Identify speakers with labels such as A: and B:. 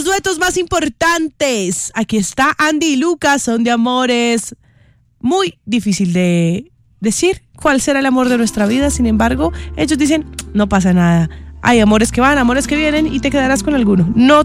A: los duetos más importantes. Aquí está Andy y Lucas, son de amores. Muy difícil de decir cuál será el amor de nuestra vida. Sin embargo, ellos dicen, no pasa nada. Hay amores que van, amores que vienen y te quedarás con alguno. No